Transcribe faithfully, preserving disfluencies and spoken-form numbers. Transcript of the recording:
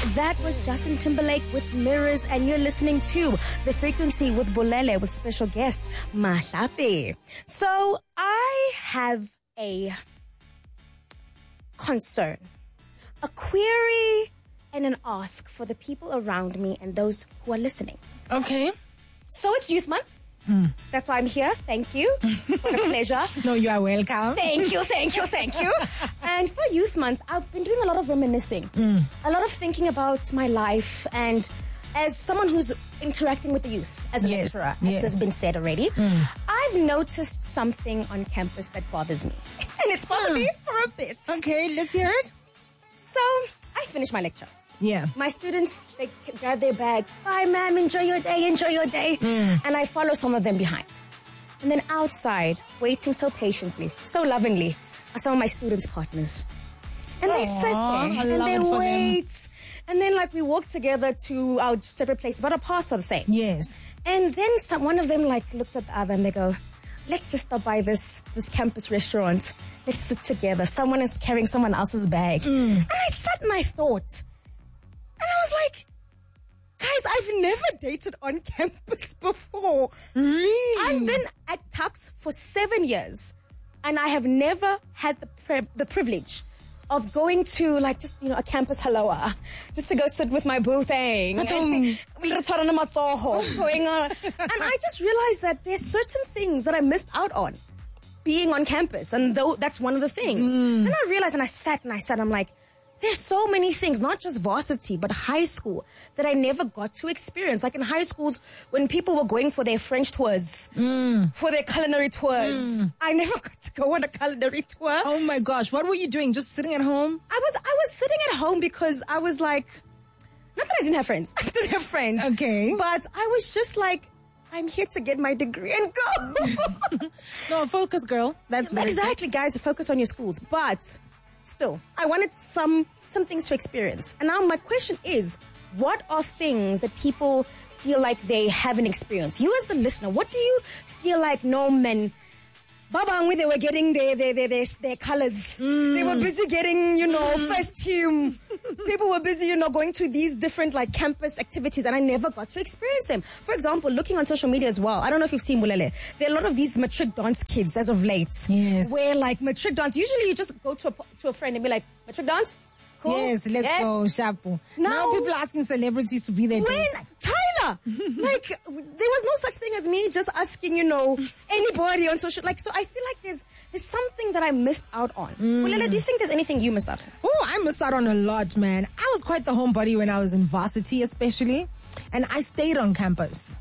That was Justin Timberlake with Mirrors, and you're listening to The Frequency with Bolele with special guest Mahlapi. So I have a concern, a query, and an ask for the people around me and those who are listening. Okay. So it's Youth Month. Hmm. That's why I'm here. Thank you. What a pleasure. No, you are welcome. Thank you, thank you, thank you. And for Youth Month, I've been doing a lot of reminiscing, mm. a lot of thinking about my life, and as someone who's interacting with the youth, as a yes, lecturer, yes. as has been said already, mm. I've noticed something on campus that bothers me. And it's bothered mm. me for a bit. Okay, let's hear it. So, I finished my lecture. Yeah. My students, they grab their bags. Bye, ma'am. Enjoy your day. Enjoy your day. Mm. And I follow some of them behind. And then outside, waiting so patiently, so lovingly, are some of my students' partners. And Aww, they sit there and they wait. Them. And then, like, we walk together to our separate places, but our paths are the same. Yes. And then some, one of them, like, looks at the other and they go, let's just stop by this, this campus restaurant. Let's sit together. Someone is carrying someone else's bag. Mm. And I sat and I thought... And I was like, guys, I've never dated on campus before. Really? I've been at Tux for seven years, and I have never had the pri- the privilege of going to, like, just, you know, a campus haloa, just to go sit with my boo thing. And, going on. And I just realized that there's certain things that I missed out on being on campus, and though that's one of the things. Mm. Then I realized, and I sat and I sat, I'm like, there's so many things, not just varsity, but high school, that I never got to experience. Like in high schools, when people were going for their French tours, mm. for their culinary tours, mm. I never got to go on a culinary tour. Oh my gosh, what were you doing? Just sitting at home? I was, I was sitting at home because I was like, not that I didn't have friends. I didn't have friends. Okay. But I was just like, I'm here to get my degree and go. No, focus, girl. That's very Exactly, good. guys, focus on your schools. But still, I wanted some some things to experience. And now my question is, what are things that people feel like they haven't experienced? You as the listener, what do you feel like no men, Babangwi, they were getting their their their, their, their colors. Mm. They were busy getting, you know, mm. first team. People were busy, you know, going to these different like campus activities, and I never got to experience them. For example, looking on social media as well. I don't know if you've seen Bulele. There are a lot of these matric dance kids as of late. Yes. Where like matric dance, usually you just go to a, to a friend and be like, matric dance? Cool. Yes, let's yes. go, Shapu. Now, now people are asking celebrities to be their when, dates. Tyler, like, there was no such thing as me just asking, you know, anybody on social, like, so I feel like there's there's something that I missed out on. Mm. Bulele, do you think there's anything you missed out on? Oh, I missed out on a lot, man. I was quite the homebody when I was in varsity, especially, and I stayed on campus.